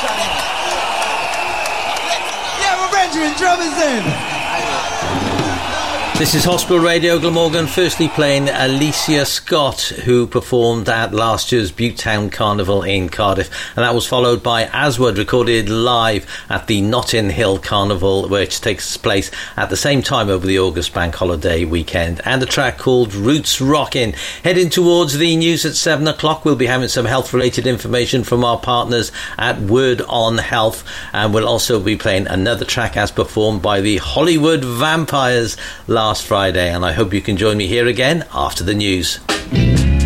Yeah, well, Benjamin, drummers in. This is Hospital Radio Glamorgan, firstly playing Alicia Scott, who performed at last year's Butetown Carnival in Cardiff, and that was followed by Aswad, recorded live at the Notting Hill Carnival, which takes place at the same time over the August bank holiday weekend, and a track called Roots Rockin'. Heading towards the news at 7 o'clock, we'll be having some health related information from our partners at Word on Health, and we'll also be playing another track as performed by the Hollywood Vampires last Friday, and I hope you can join me here again after the news.